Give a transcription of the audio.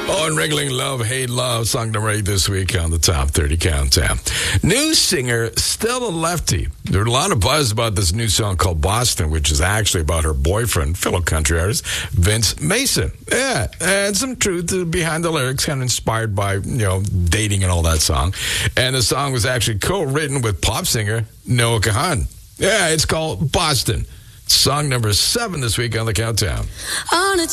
On Wriggling Love, Hate Love, song number 8 this week on the Top 30 Countdown. New singer, still a lefty. There's a lot of buzz about this new song called Boston, which is actually about her boyfriend, fellow country artist, Vince Mason. Yeah, and some truth behind the lyrics, kind of inspired by, dating and all that song. And the song was actually co-written with pop singer Noah Kahan. Yeah, it's called Boston. Song number 7 this week on the Countdown. On a